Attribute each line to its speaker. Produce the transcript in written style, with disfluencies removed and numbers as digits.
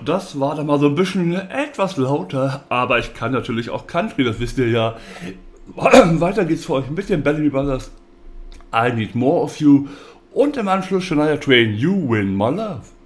Speaker 1: das war dann mal so ein bisschen etwas lauter, aber ich kann natürlich auch Country, das wisst ihr ja. Weiter geht's für euch mit den Bellamy Brothers, I Need More of You und im Anschluss Shania Twain, You Win My Love.